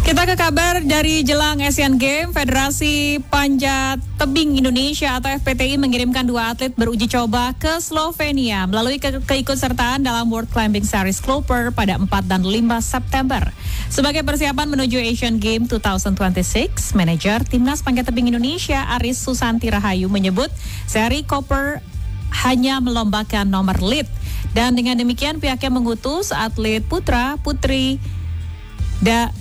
Kita ke kabar dari jelang Asian Games. Federasi Panjat Tebing Indonesia atau FPTI mengirimkan 2 atlet beruji coba ke Slovenia melalui keikutsertaan dalam World Climbing Series Cloper pada 4 dan 5 September. Sebagai persiapan menuju Asian Games 2026, manajer Timnas Panjat Tebing Indonesia Aris Susanti Rahayu menyebut seri Cloper hanya melombakan nomor lead. Dan dengan demikian pihaknya mengutus atlet putra, putri,